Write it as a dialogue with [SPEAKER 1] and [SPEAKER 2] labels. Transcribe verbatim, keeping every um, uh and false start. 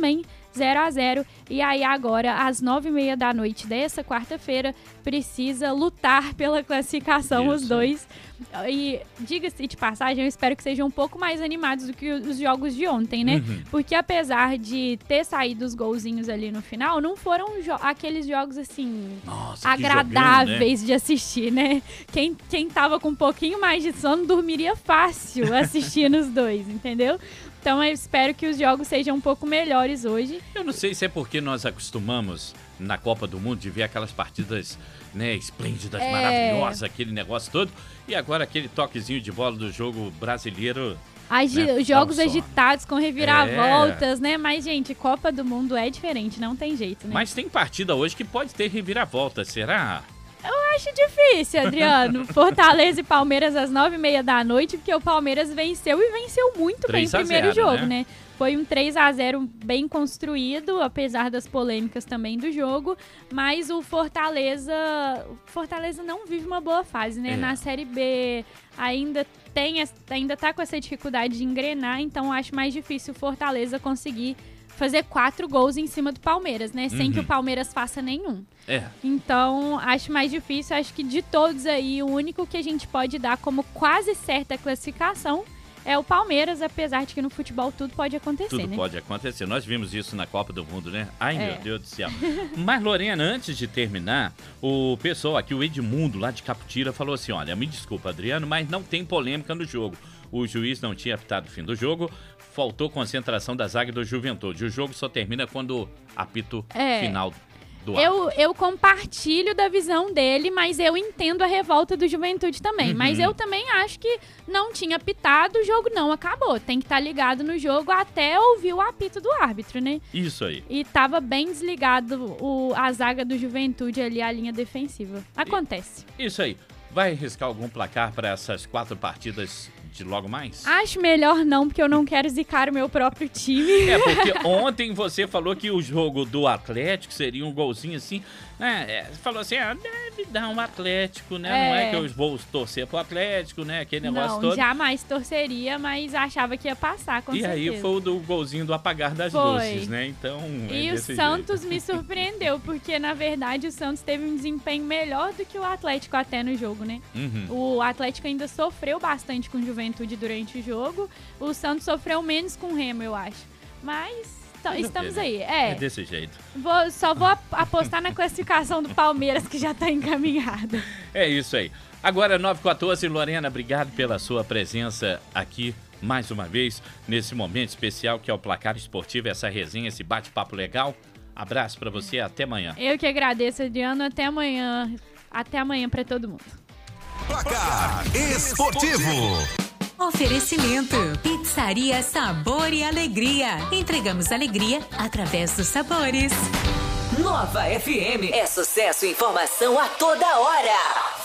[SPEAKER 1] também zero a zero. E aí agora, às nove e meia da noite dessa quarta-feira, precisa lutar pela classificação
[SPEAKER 2] Isso.
[SPEAKER 1] os dois. E diga-se de passagem, eu espero que sejam um pouco mais animados do que os jogos de ontem, né?
[SPEAKER 2] Uhum.
[SPEAKER 1] Porque apesar de ter saído os golzinhos ali no final, não foram jo- aqueles jogos assim
[SPEAKER 2] Nossa, que
[SPEAKER 1] agradáveis
[SPEAKER 2] jogão, né?
[SPEAKER 1] de assistir, né? Quem, quem tava com um pouquinho mais de sono dormiria fácil assistindo os dois, entendeu? Então eu espero que os jogos sejam um pouco melhores hoje.
[SPEAKER 2] Eu não sei se é porque nós acostumamos na Copa do Mundo de ver aquelas partidas, né, esplêndidas,
[SPEAKER 1] É.
[SPEAKER 2] maravilhosas, aquele negócio todo. E agora aquele toquezinho de bola do jogo brasileiro.
[SPEAKER 1] Agi-
[SPEAKER 2] Né,
[SPEAKER 1] jogos
[SPEAKER 2] dá um sono.
[SPEAKER 1] agitados com reviravoltas, né? Mas, gente, Copa do Mundo é diferente, não tem jeito, né?
[SPEAKER 2] Mas tem partida hoje que pode ter reviravolta, será?
[SPEAKER 1] Eu acho difícil, Adriano. Fortaleza e Palmeiras às nove e meia da noite, porque o Palmeiras venceu e venceu muito bem o
[SPEAKER 2] três a
[SPEAKER 1] primeiro
[SPEAKER 2] zero,
[SPEAKER 1] jogo,
[SPEAKER 2] né?
[SPEAKER 1] né? Foi um três a zero bem construído, apesar das polêmicas também do jogo. Mas o Fortaleza... O Fortaleza não vive uma boa fase, né?
[SPEAKER 2] É.
[SPEAKER 1] Na Série B ainda tem, es- ainda tá com essa dificuldade de engrenar, então acho mais difícil o Fortaleza conseguir fazer quatro gols em cima do Palmeiras, né? Sem
[SPEAKER 2] Uhum.
[SPEAKER 1] que o Palmeiras faça nenhum.
[SPEAKER 2] É.
[SPEAKER 1] Então, acho mais difícil. Acho que de todos aí, o único que a gente pode dar como quase certa classificação é o Palmeiras, apesar de que no futebol tudo pode acontecer,
[SPEAKER 2] Tudo
[SPEAKER 1] né?
[SPEAKER 2] pode acontecer. Nós vimos isso na Copa do Mundo, né? Ai,
[SPEAKER 1] É.
[SPEAKER 2] meu Deus do céu. Mas, Lorena, antes de terminar, o pessoal aqui, o Edmundo, lá de Caputira, falou assim, olha, me desculpa, Adriano, mas não tem polêmica no jogo. O juiz não tinha apitado o fim do jogo, faltou concentração da zaga do Juventude. O jogo só termina quando apito
[SPEAKER 1] É.
[SPEAKER 2] final do árbitro.
[SPEAKER 1] Eu, eu compartilho da visão dele, mas eu entendo a revolta do Juventude também.
[SPEAKER 2] Uhum.
[SPEAKER 1] Mas eu também acho que não tinha apitado, o jogo não acabou. Tem que estar ligado no jogo até ouvir o apito do árbitro, né?
[SPEAKER 2] Isso aí.
[SPEAKER 1] E tava bem desligado o, a zaga do Juventude ali, a linha defensiva. Acontece.
[SPEAKER 2] Isso aí. Vai arriscar algum placar para essas quatro partidas de logo mais?
[SPEAKER 1] Acho melhor não, porque eu não quero zicar o meu próprio time.
[SPEAKER 2] É, porque ontem você falou que o jogo do Atlético seria um golzinho assim, né? É, você falou assim, ah, deve dar um Atlético, né? Não é
[SPEAKER 1] É.
[SPEAKER 2] que eu vou torcer pro Atlético, né? Aquele negócio
[SPEAKER 1] Não,
[SPEAKER 2] todo.
[SPEAKER 1] jamais torceria, mas achava que ia passar, com
[SPEAKER 2] e
[SPEAKER 1] certeza.
[SPEAKER 2] aí foi o do golzinho do apagar das
[SPEAKER 1] Foi.
[SPEAKER 2] luzes, né? Então, é
[SPEAKER 1] E o
[SPEAKER 2] desse
[SPEAKER 1] Santos
[SPEAKER 2] jeito.
[SPEAKER 1] me surpreendeu, porque na verdade o Santos teve um desempenho melhor do que o Atlético até no jogo, né?
[SPEAKER 2] Uhum.
[SPEAKER 1] O Atlético ainda sofreu bastante com Juventude durante o jogo, o Santos sofreu menos com o Remo, eu acho. Mas t- estamos aí,
[SPEAKER 2] É
[SPEAKER 1] é.
[SPEAKER 2] desse jeito.
[SPEAKER 1] Vou- só vou ap- apostar na classificação do Palmeiras, que já tá encaminhada.
[SPEAKER 2] É isso aí. Agora, nove e quatorze, Lorena, obrigado pela sua presença aqui mais uma vez, nesse momento especial que é o Placar Esportivo, essa resenha, esse bate-papo legal. Abraço pra você, até amanhã.
[SPEAKER 1] Eu que agradeço, Adriano. Até amanhã. Até amanhã pra todo mundo.
[SPEAKER 3] Placar Esportivo.
[SPEAKER 4] Oferecimento: Pizzaria Sabor e Alegria. Entregamos alegria através dos sabores.
[SPEAKER 5] Nova F M. É sucesso e informação a toda hora.